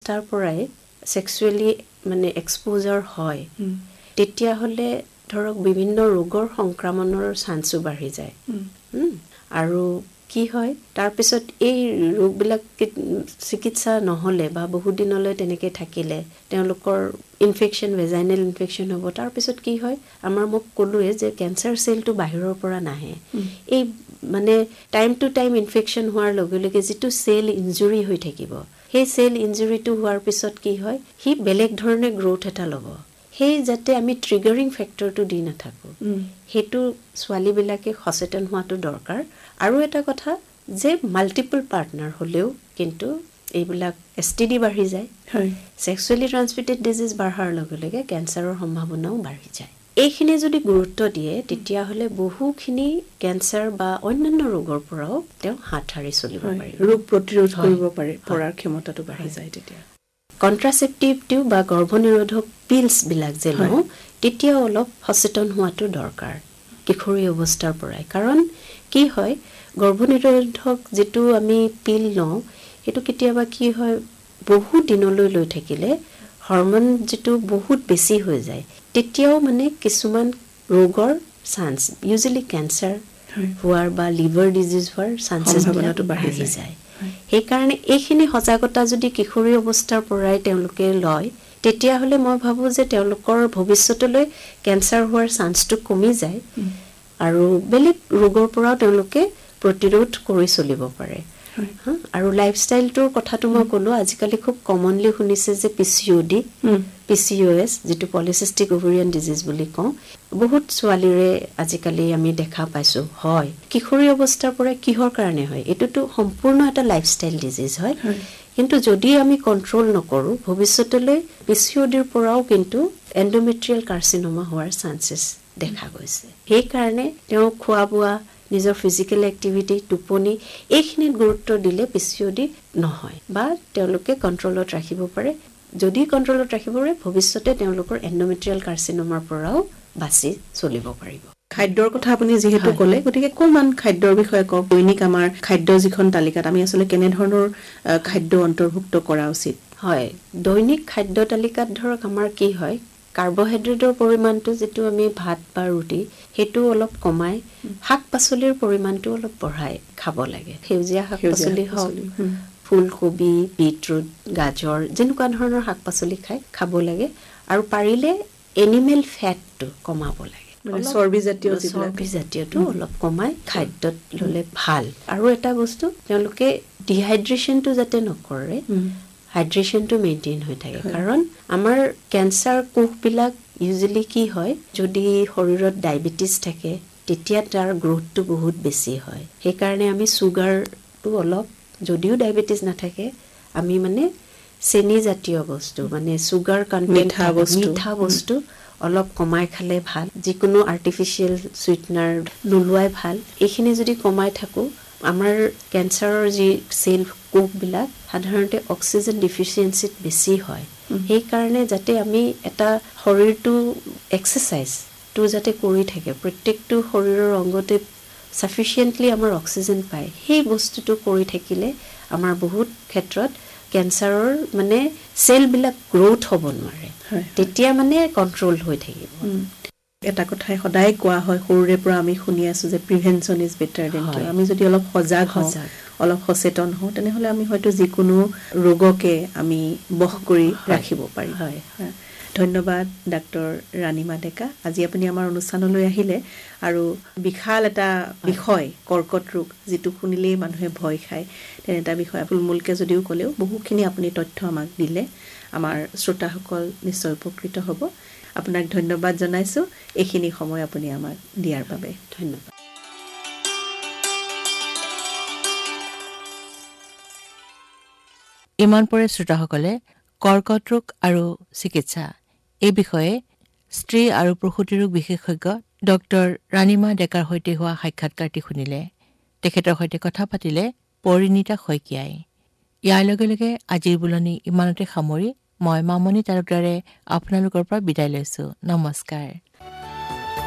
অৱস্থাৰ পৰাই সেক্সুৱেলি মানে এক্সপোজাৰ হয় তেতিয়া হলে ধৰক বিভিন্ন ৰোগৰ সংক্ৰমণৰ চান্সও বাঢ়ি যায় আৰু কি হয় তাৰ পিছত এই ৰোগবিলাক চিকিৎসা নহলে বা বহু দিনলৈ তেনেকৈ থাকিলে তেওঁলোকৰ ইনফেকশন ভেজাইনেল ইনফেকশন হ'ব তাৰ পিছত কি হয় আমাৰ মোক ক'লোৱে যে কেন্সাৰ সেলটো বাহিৰৰ পৰা নাহে এই মানে টাইম টু টাইম ইনফেকশন হোৱাৰ লগে লগে যেটো সেল ইনজুৰি হৈ থাকিব সেই সেল ইনজুৰিটো হোৱাৰ পিছত কি হয় হি বেলেগ ধৰণে গ্ৰোথ এটা ল'ব সেই যাতে আমি ট্ৰিগাৰিং ফেক্টৰটো দি নাথাকো হেতু ছোৱালীবিলাকে সচেতন হোৱাটো দৰকাৰ আৰু এটা কথা যে মাল্টিপল পাৰ্টনাৰ হলেও কিন্তু এইবিলাক এসটিডি বাঢ়ি যায় সেক্সুৱেলি ট্ৰান্সমিটেড ডিজিজ বাঢ়াৰ লগে লগে কেন্সাৰৰ সম্ভাৱনাও বাঢ়ি যায় এইখিনি যদি গুৰুত্ব দিয়ে তেতিয়া হলে বহুখিনি কেন্সাৰ বা অন্যান্য ৰোগৰ পৰাও তেওঁ হাত সাৰি চলিব পাৰে ৰোগ প্ৰতিৰোধ কৰিব পাৰে পৰাৰ ক্ষমতাটো বাঢ়ি যায় তেতিয়া কন্ট্ৰাসেপ্টিভ বা গৰ্ভনিৰোধক পিলছ বিলাক যে লওঁ তেতিয়া অলপ সচেতন হোৱাটো দৰকাৰ কিশোৰী অৱস্থাৰ পৰাই কাৰণ কি হয় গৰ্ভনিৰোধক যেটো আমি পিল লওঁ হেতু কেতিয়াবা কি হয় বহু দিনলৈ লৈ থাকিলে হৰমন যেটো বহুত বেছি হৈ যায় তেতিয়াও মানে কিছুমান ৰোগৰ চান্স ইউজুৱেলি কেন্সাৰ হোৱাৰ বা লিভাৰ ডিজিজ হোৱাৰ চান্সেছটো বাঢ়ি যায় সেই কাৰণে এইখিনি সজাগতা যদি কিশোৰী অৱস্থাৰ পৰাই তেওঁলোকে লয় তেতিয়া হলে মই ভাবো যে তেওঁলোকৰ ভৱিষ্যতলৈ কেন্সাৰ হোৱাৰ চান্সটো কমি যায় আৰু বেলেগ ৰোগৰ পৰাও তেওঁলোকে প্ৰতিৰোধ কৰি চলিব পাৰে আৰু লাইফষ্টাইলটোৰ কথাটো মই ক'লো আজিকালি খুব কমনলি শুনিছে যে পিচিঅডি পিচিঅএছ যেটো পলিসিস্টিক ওভাৰিয়ান ডিজিজ বুলি কওঁ বহুত ছোৱালীৰে আজিকালি আমি দেখা পাইছো হয় কিশোৰী অৱস্থাৰ পৰা কিহৰ কাৰণে হয় এটোটো সম্পূৰ্ণ এটা লাইফষ্টাইল ডিজিজ হয় কিন্তু যদি আমি কন্ট্ৰোল নকৰো ভৱিষ্যতলৈ পিচিঅডিৰ পৰাও কিন্তু এন্ডোমেট্ৰিয়াল কাৰ্চিনোমা হোৱাৰ চান্সেছ দেখা গৈছে সেই কাৰণে তেওঁ খোৱা বোৱা নিজৰ ফিজিক্যাল এক্টিভিটি টোপনি এইখিনিত গুৰুত্ব দিলে পিচিঅডি নহয় বা তেওঁলোকে কন্ট্ৰোলত ৰাখিব পাৰে যদি কন্ট্ৰোলত ৰাখিব পাৰে ভৱিষ্যতে তেওঁলোকৰ এন্ডোমেট্ৰিয়াল কাৰ্চিনোমাৰ পৰাও বাছি চলিব পাৰিব খাদ্যৰ কথা আপুনি যেহেতু ক'লে গতিকে কোনমান খাদ্যৰ বিষয়ে কওক দৈনিক আমাৰ খাদ্য যিখন তালিকাত আমি আসলে কেনে ধৰণৰ খাদ্য অন্তৰ্ভুক্ত কৰা উচিত হয় দৈনিক খাদ্য তালিকাত ধৰক আমাৰ কি হয় কাৰ্বহাইড্ৰেটৰ পৰিমাণটো যেটো আমি ভাত বা ৰুটি হেতু অলপ কমাই শাক পাচলিৰ পৰিমাণটো অলপ বঢ়াই খাব লাগে সেউজীয়া শাক পাচলি হওক ফুলকবি বিটৰুট গাজৰ যেনেকুৱা ধৰণৰ শাক পাচলি খাব লাগে আৰু পাৰিলে এনিমেল ফেটটো কমাব লাগে চৰ্বি জাতীয়টো অলপ কমাই খাদ্যত ললে ভাল আৰু এটা বস্তু তেওঁলোকে ডিহাইড্ৰেচনটো যাতে নকৰে হাইড্ৰেশনটো মেইনটেইন হৈ থাকে কাৰণ আমাৰ কেন্সাৰ কোষবিলাক ইউজুৱেলি কি হয় যদি শৰীৰত ডায়াবেটিস থাকে তেতিয়া তাৰ গ্ৰোথটো বহুত বেছি হয় সেই কাৰণে আমি সুগাৰটো অলপ যদিও ডায়াবেটিস নাথাকে আমি মানে চেনি জাতীয় বস্তু মানে সুগাৰ কন্টেন্ট মিঠা বস্তু অলপ কমাই খালে ভাল যিকোনো আৰ্টিফিশিয়াল সুইটনাৰ নুলুৱাই ভাল এইখিনি যদি কমাই থাকো আমাৰ কেন্সাৰৰ যি সেল কোষবিলাক সাধাৰণতে অক্সিজেন ডিফিচিয়েন্সিত বেছি হয় সেই কাৰণে যাতে আমি এটা শৰীৰটো এক্সাৰসাইজ তো যাতে কৰি থাকে প্ৰত্যেকটো শৰীৰৰ অংগতে সাফিচিয়েন্টলি আমাৰ অক্সিজেন পায় সেই বস্তুটো কৰি থাকিলে আমাৰ বহুত ক্ষেত্ৰত কেন্সাৰৰ মানে সেলবিলাক গ্ৰোথ হ'ব নোৱাৰে তেতিয়া মানে কন্ট্ৰোল হৈ থাকিব এটা কথাই সদায় কোৱা হয় সৰুৰে পৰা আমি শুনি আছো যে প্ৰিভেনশন ইজ বেটাৰ দেন কিউৰ আমি যদি অলপ সজাগ হওঁ অলপ সচেতন হওঁ তেনেহলে আমি হয়তো যিকোনো ৰোগকে আমি বশ কৰি ৰাখিব পাৰিম হয় ধন্যবাদ ডাক্তৰ ৰাণীমা ডেকা আজি আপুনি আমাৰ অনুষ্ঠানলৈ আহিলে আৰু বিশাল এটা বিষয় কৰ্কট ৰোগ যেটো শুনিলেই মানুহে ভয় খায় তেনে এটা বিষয় ফুলমূলকে যদিও ক'লেও বহুখিনি আপুনি তথ্য আমাক দিলে আমাৰ শ্ৰোতাসকল নিশ্চয় উপকৃত হ'ব আপোনাক ধন্যবাদ জনাইছো এইখিনি সময় আপুনি আমাক দিয়াৰ বাবে ধন্যবাদ ইমান পৰে শ্ৰোতাসকলে কৰ্কট ৰোগ আৰু চিকিৎসা এই বিষয়ে স্ত্ৰী আৰু প্ৰসূতি ৰোগ বিশেষজ্ঞ ডক্টৰ ৰাণীমা ডেকাৰ সৈতে হোৱা সাক্ষাৎকাৰটি শুনিলে তেখেতৰ সৈতে কথা পাতিলে পৰিণীতা শইকীয়াই ইয়াৰ লগে লগে আজিৰ বুলনি ইমানতে সামৰি মই মামনি তালুকদাৰে আপোনালোকৰ পৰা বিদায় লৈছো নমস্কাৰ